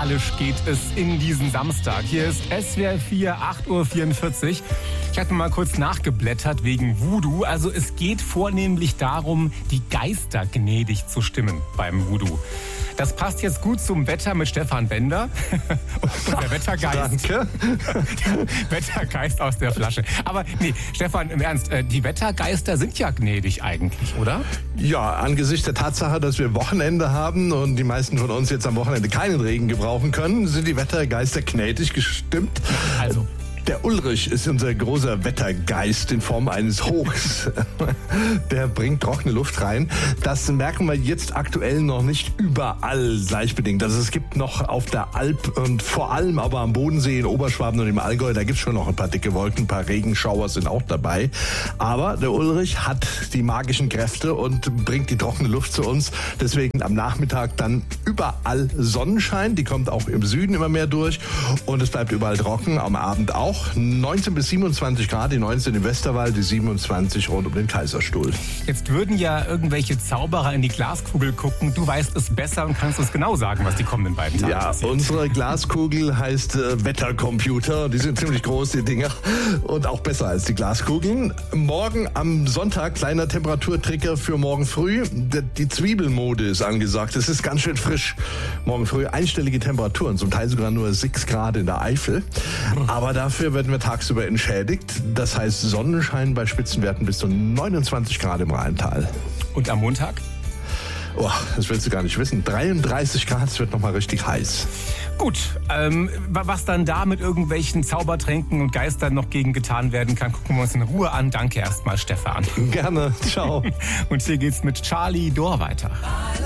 musikalisch geht es in diesen Samstag. Hier ist SWR 4, 8:44 Uhr. Ich hatte mal kurz nachgeblättert wegen Voodoo. Also es geht vornehmlich darum, die Geister gnädig zu stimmen beim Voodoo. Das passt jetzt gut zum Wetter mit Stefan Bender und der Wettergeist. Danke. Wettergeist aus der Flasche. Aber nee, Stefan, im Ernst, die Wettergeister sind ja gnädig eigentlich, oder? Ja, angesichts der Tatsache, dass wir Wochenende haben und die meisten von uns jetzt am Wochenende keinen Regen gebrauchen können, sind die Wettergeister gnädig gestimmt. Also. Der Ulrich ist unser großer Wettergeist in Form eines Hochs. Der bringt trockene Luft rein. Das merken wir jetzt aktuell noch nicht überall gleichbedingt. Also es gibt noch auf der Alp und vor allem aber am Bodensee, in Oberschwaben und im Allgäu, da gibt es schon noch ein paar dicke Wolken, ein paar Regenschauer sind auch dabei. Aber der Ulrich hat die magischen Kräfte und bringt die trockene Luft zu uns. Deswegen am Nachmittag dann überall Sonnenschein. Die kommt auch im Süden immer mehr durch und es bleibt überall trocken, am Abend auch. 19 bis 27 Grad, die 19 im Westerwald, die 27 rund um den Kaiserstuhl. Jetzt würden ja irgendwelche Zauberer in die Glaskugel gucken. Du weißt es besser und kannst uns genau sagen, was die kommenden beiden Tage passiert. Unsere Glaskugel heißt Wettercomputer. Die sind ziemlich groß, die Dinger. Und auch besser als die Glaskugeln. Morgen am Sonntag, kleiner Temperaturtricker für morgen früh. Die Zwiebelmode ist angesagt. Es ist ganz schön frisch. Morgen früh einstellige Temperaturen, zum Teil sogar nur 6 Grad in der Eifel. Aber dafür werden wir tagsüber entschädigt. Das heißt Sonnenschein bei Spitzenwerten bis zu 29 Grad im Rheintal. Und am Montag? Oh, das willst du gar nicht wissen. 33 Grad, es wird nochmal richtig heiß. Gut, was dann da mit irgendwelchen Zaubertränken und Geistern noch gegen getan werden kann, gucken wir uns in Ruhe an. Danke erstmal, Stefan. Gerne, ciao. Und hier geht's mit Charlie Dor weiter.